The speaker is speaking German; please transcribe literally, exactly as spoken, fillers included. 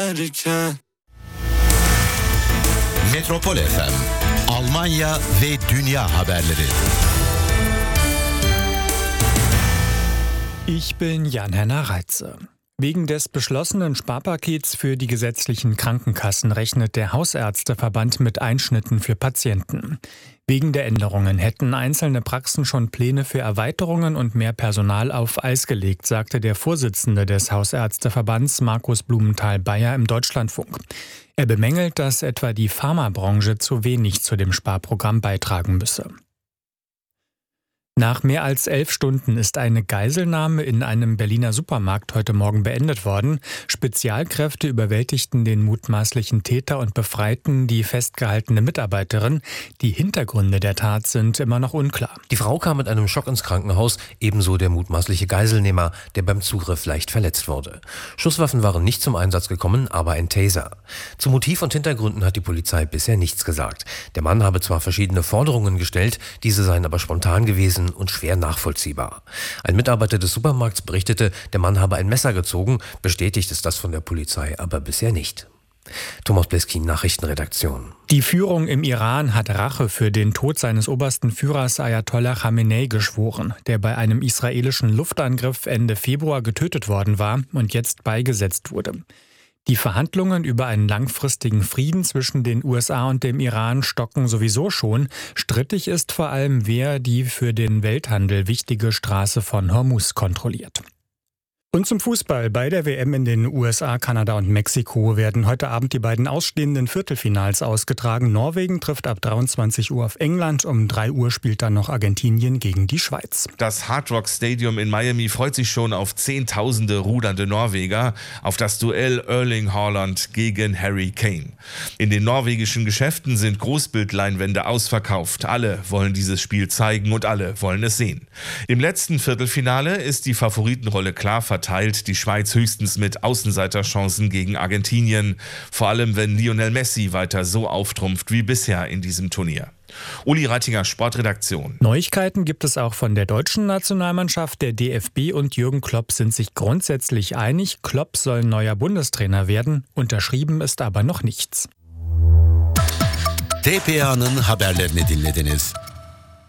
Metropol F M, Almanya ve Dünya haberleri. Ich bin Jan-Henner Reitze. Wegen des beschlossenen Sparpakets für die gesetzlichen Krankenkassen rechnet der Hausärzteverband mit Einschnitten für Patienten. Wegen der Änderungen hätten einzelne Praxen schon Pläne für Erweiterungen und mehr Personal auf Eis gelegt, sagte der Vorsitzende des Hausärzteverbands Markus Blumenthal-Beyer im Deutschlandfunk. Er bemängelt, dass etwa die Pharmabranche zu wenig zu dem Sparprogramm beitragen müsse. Nach mehr als elf Stunden ist eine Geiselnahme in einem Berliner Supermarkt heute Morgen beendet worden. Spezialkräfte überwältigten den mutmaßlichen Täter und befreiten die festgehaltene Mitarbeiterin. Die Hintergründe der Tat sind immer noch unklar. Die Frau kam mit einem Schock ins Krankenhaus, ebenso der mutmaßliche Geiselnehmer, der beim Zugriff leicht verletzt wurde. Schusswaffen waren nicht zum Einsatz gekommen, aber ein Taser. Zu Motiv und Hintergründen hat die Polizei bisher nichts gesagt. Der Mann habe zwar verschiedene Forderungen gestellt, diese seien aber spontan gewesen und schwer nachvollziehbar. Ein Mitarbeiter des Supermarkts berichtete, der Mann habe ein Messer gezogen, bestätigt ist das von der Polizei aber bisher nicht. Thomas Bleskin, Nachrichtenredaktion. Die Führung im Iran hat Rache für den Tod seines obersten Führers Ayatollah Khamenei geschworen, der bei einem israelischen Luftangriff Ende Februar getötet worden war und jetzt beigesetzt wurde. Die Verhandlungen über einen langfristigen Frieden zwischen den U S A und dem Iran stocken sowieso schon. Strittig ist vor allem, wer die für den Welthandel wichtige Straße von Hormuz kontrolliert. Und zum Fußball. Bei der W M in den U S A, Kanada und Mexiko werden heute Abend die beiden ausstehenden Viertelfinals ausgetragen. Norwegen trifft ab dreiundzwanzig Uhr auf England. Um drei Uhr spielt dann noch Argentinien gegen die Schweiz. Das Hard Rock Stadium in Miami freut sich schon auf zehntausende rudernde Norweger, auf das Duell Erling Haaland gegen Harry Kane. In den norwegischen Geschäften sind Großbildleinwände ausverkauft. Alle wollen dieses Spiel zeigen und alle wollen es sehen. Im letzten Viertelfinale ist die Favoritenrolle klar verteilt. Teilt die Schweiz höchstens mit Außenseiterchancen gegen Argentinien, vor allem wenn Lionel Messi weiter so auftrumpft wie bisher in diesem Turnier. Uli Reitinger, Sportredaktion. Neuigkeiten gibt es auch von der deutschen Nationalmannschaft. Der D F B und Jürgen Klopp sind sich grundsätzlich einig. Klopp soll neuer Bundestrainer werden. Unterschrieben ist aber noch nichts. T P A'nın haberlerini dinlediniz.